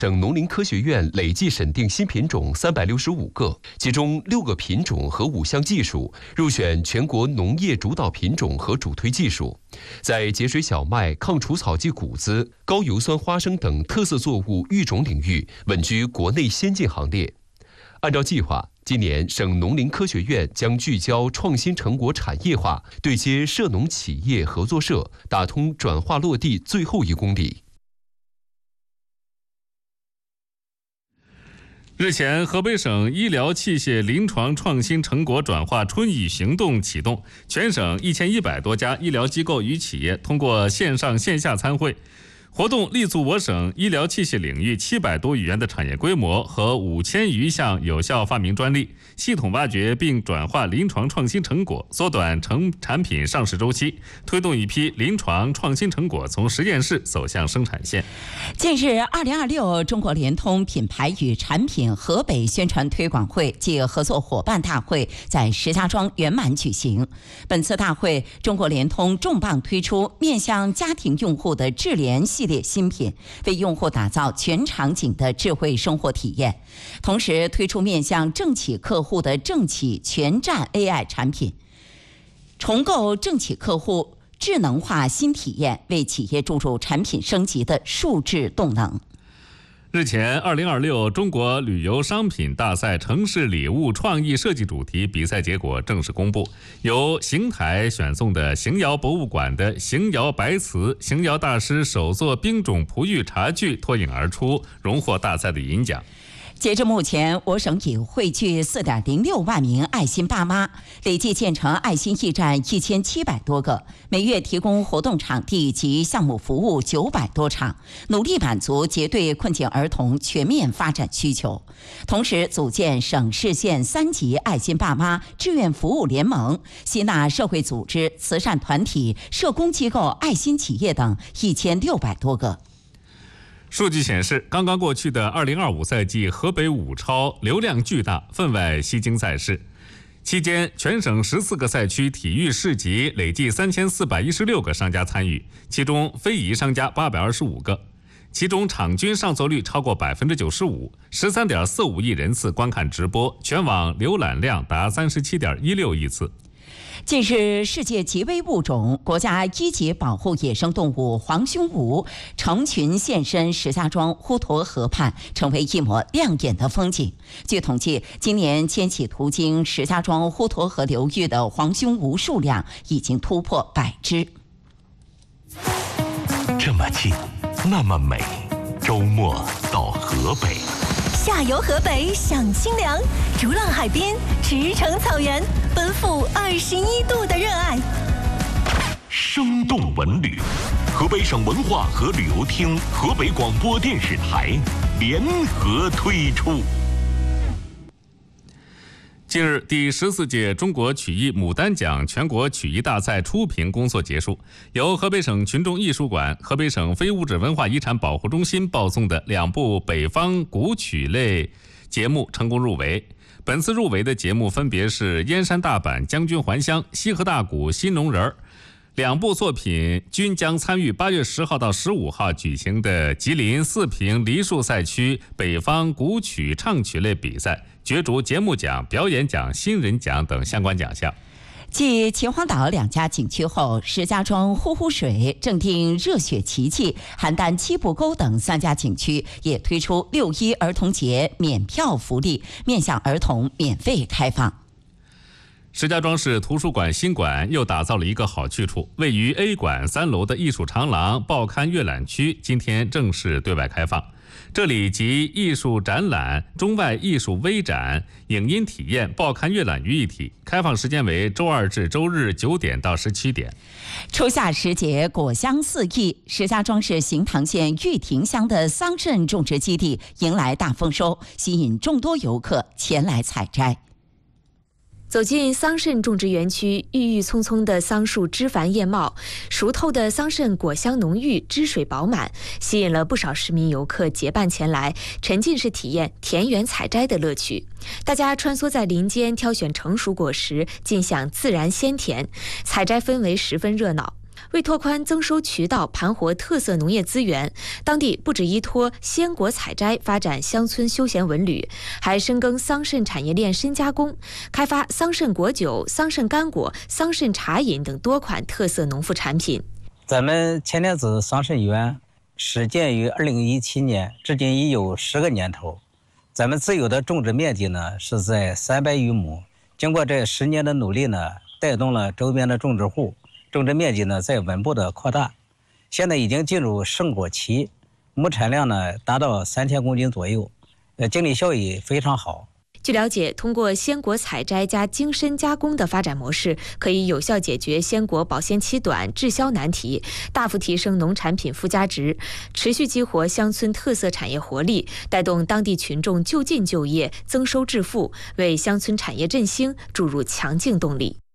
省农林科学院累计审定新品种365个，其中6个品种和5项技术入选全国农业主导品种和主推技术，在节水小麦、抗除草剂谷子、高油酸花生等特色作物育种领域稳居国内先进行列。按照计划，今年省农林科学院将聚焦创新成果产业化，对接涉农企业合作社，打通转化落地最后1公里。 日前，河北省医疗器械临床创新成果转化春雨行动启动，全省1100多家医疗机构与企业通过线上线下参会。活动立足我省医疗器械领域700多亿元的产业规模和5000余项有效发明专利，系统挖掘并转化临床创新成果，缩短产品上市周期，推动一批临床创新成果从实验室走向生产线。 近日，2026中国联通品牌与产品河北宣传推广会暨合作伙伴大会在石家庄圆满举行。本次大会，中国联通重磅推出面向家庭用户的智联系列新品，为用户打造全场景的智慧生活体验。同时推出面向政企客户的政企全站 AI 产品，重构政企客户智能化新体验，为企业注入产品升级的数字动能。 日前，2026中国旅游商品大赛城市礼物创意设计主题比赛结果正式公布，由邢台选送的邢窑博物馆的邢窑白瓷邢窑大师首作冰种璞玉茶具脱颖而出，荣获大赛的银奖。 截至目前，我省已汇聚4.06万名爱心爸妈，累计建成爱心驿站1700多个，每月提供活动场地及项目服务900多场，努力满足结对困境儿童全面发展需求。同时，组建省市县3级爱心爸妈志愿服务联盟，吸纳社会组织、慈善团体、社工机构、爱心企业等1600多个。 数据显示，刚刚过去的2025赛季，河北5超流量巨大，分外吸睛赛事。期间，全省14个赛区体育市集累计3416个商家参与，其中非遗商家825个，其中场均上座率超过95%，13.45亿人次观看直播，全网浏览量达37.16亿次。 近日，世界极危物种国家1级保护野生动物黄胸鹜成群现身石家庄滹沱河畔，成为一抹亮眼的风景。据统计，今年迁徙途经石家庄滹沱河流域的黄胸鹜数量已经突破100只。 这么近，那么美，周末到河北。 下游河北享清凉，逐浪海边，驰骋草原，奔赴21度的热爱。 生动文旅，河北省文化和旅游厅、河北广播电视台联合推出。 近日，第14届中国曲艺牡丹奖全国曲艺大赛初评工作结束，由河北省群众艺术馆、河北省非物质文化遗产保护中心报送的2部北方古曲类节目成功入围。本次入围的节目分别是燕山大板将军还乡、西河大鼓新农人。2部作品均将参与8月10号到15号举行的吉林4平梨树赛区北方古曲唱曲类比赛，角逐节目奖、表演奖、新人奖等相关奖项。 继秦皇岛2家景区后，石家庄呼呼水、正定热血奇迹、邯郸七步沟等3家景区也推出6·1儿童节免票福利，面向儿童免费开放。 石家庄市图书馆新馆又打造了一个好去处，位于 A 馆3楼的艺术长廊报刊阅览区今天正式对外开放。这里集艺术展览、中外艺术微展、影音体验、报刊阅览于一体，开放时间为周2至周日9点到17点。 初夏时节，果香四溢，石家庄市行塘县玉亭乡的桑葚种植基地迎来大丰收，吸引众多游客前来采摘。 走进桑葚种植园区，郁郁葱葱的桑树枝繁叶茂，熟透的桑葚果香浓郁，汁水饱满，吸引了不少市民游客结伴前来，沉浸式体验田园采摘的乐趣。大家穿梭在林间，挑选成熟果实，尽享自然鲜甜，采摘氛围十分热闹。 为拓宽增收渠道，盘活特色农业资源，当地不只依托鲜果采摘发展乡村休闲文旅，还深耕桑葚产业链深加工，开发桑葚果酒、桑葚干果、桑葚茶饮等多款特色农副产品。 咱们千年子桑葚园始建于2017年，至今已有10个年头。咱们自有的种植面积呢是在300余亩，经过这10年的努力呢，带动了周边的种植户，种植面积呢在稳步的扩大，现在已经进入盛果期，亩产量呢达到3000公斤左右，经济效益非常好。 据了解，通过鲜果采摘加精深加工的发展模式，可以有效解决鲜果保鲜期短、滞销难题，大幅提升农产品附加值，持续激活乡村特色产业活力，带动当地群众就近就业、增收致富，为乡村产业振兴注入强劲动力。